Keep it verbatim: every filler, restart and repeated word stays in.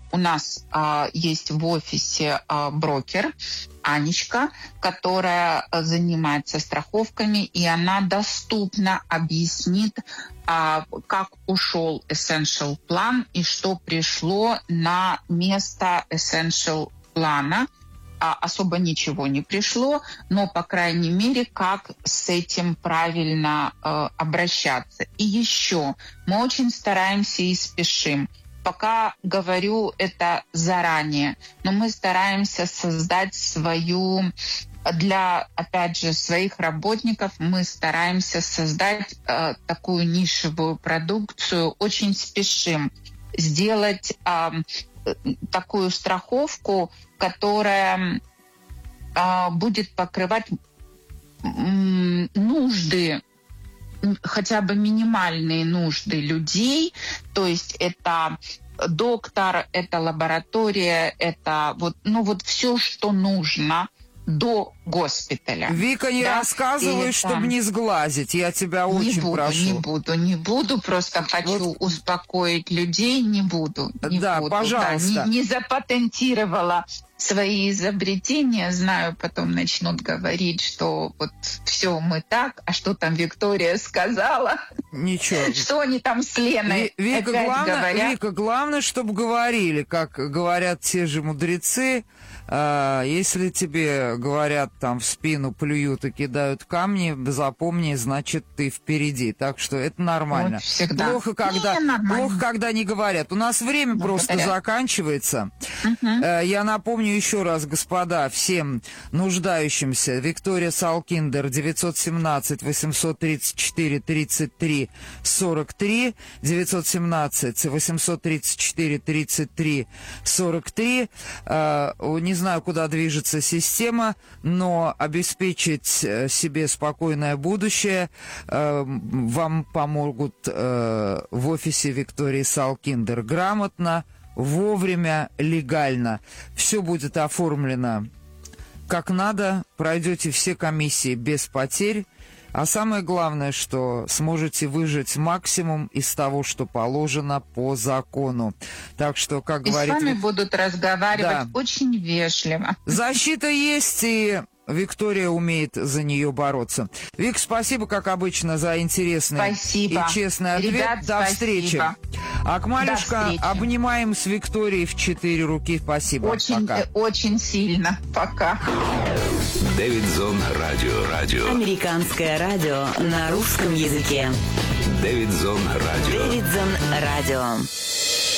у нас а, есть в офисе а, брокер Анечка, которая занимается страховками, и она доступно объяснит, а, как ушел Essential план и что пришло на место Essential плана. А, особо ничего не пришло, но, по крайней мере, как с этим правильно э, обращаться. И еще, мы очень стараемся и спешим. Пока говорю это заранее, но мы стараемся создать свою, для, опять же, своих работников, мы стараемся создать э, такую нишевую продукцию, очень спешим сделать э, такую страховку, которая э, будет покрывать м, нужды, хотя бы минимальные нужды людей, то есть это доктор, это лаборатория, это вот, ну вот все, что нужно до госпиталя. Вика, не да? рассказывай, это... чтобы не сглазить. Я тебя очень не буду, прошу. Не буду, не буду, просто хочу вот. успокоить людей, не буду. Не да, буду, пожалуйста. Да, не, не запатентировала свои изобретения, знаю, потом начнут говорить, что вот все мы так, а что там Виктория сказала? Ничего. Что они там с Леной Ви- Вика, опять главное, говорят? Вика, главное, чтобы говорили, как говорят те же мудрецы, э, если тебе говорят там в спину, плюют и кидают камни, запомни, значит, ты впереди. Так что это нормально. Вот всегда. Плохо, когда, Не, нормально. плохо, когда не говорят. У нас время Ну, просто повторяю. заканчивается. Угу. Э, я напомню еще раз, господа, всем нуждающимся. Виктория Салкиндер, девятьсот семнадцать восемьсот тридцать четыре тридцать три сорок три, девятьсот семнадцать восемьсот тридцать четыре тридцать три сорок три. Э, не знаю, куда движется система, но обеспечить э, себе спокойное будущее э, вам помогут э, в офисе Виктории Салкиндер грамотно, вовремя, легально. Все будет оформлено как надо, пройдете все комиссии без потерь, а самое главное, что сможете выжать максимум из того, что положено по закону. Так что, как И говорит... с вами будут разговаривать да. очень вежливо. Защита есть, и Виктория умеет за нее бороться. Вик, спасибо, как обычно, за интересный спасибо. и честный ответ. Ребят, До спасибо. встречи. Акмалюшка, До встречи. обнимаем с Викторией в четыре руки. Спасибо. Очень, Пока. очень сильно. Пока. Дэвидзон Радио. Радио. Американское радио на русском языке. Дэвидзон Радио. Дэвидзон Радио.